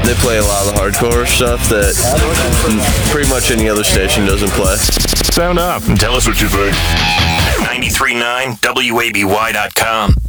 They play a lot of the hardcore stuff that pretty much any other station doesn't play. Sound up and tell us what you think. At 93.9 WABY.com.